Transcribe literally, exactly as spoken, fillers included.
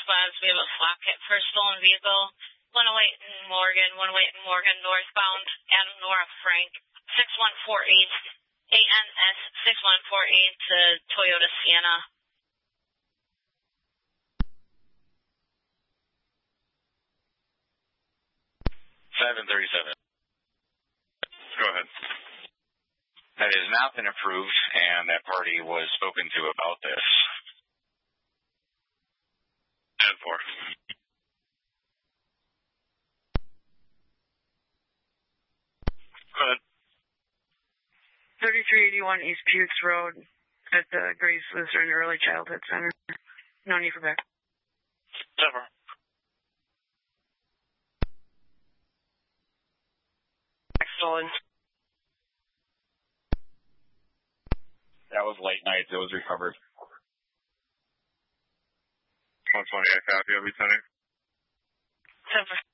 squads. We have a flak hit for a stolen vehicle. one oh eight in Morgan, one oh eight in Morgan, northbound, Adam Nora Frank, six one four eight, A N S six one four eight to Toyota Sienna. seven thirty-seven. Go ahead. That has not been approved, and that party was spoken to about this. ten four. Go ahead. thirty-three eighty-one East Putes Road at the Grace Lutheran Early Childhood Center. No need for back. ten four. Stolen. That was late night. It was recovered. one twenty, I copy. I'll be sending. ten four.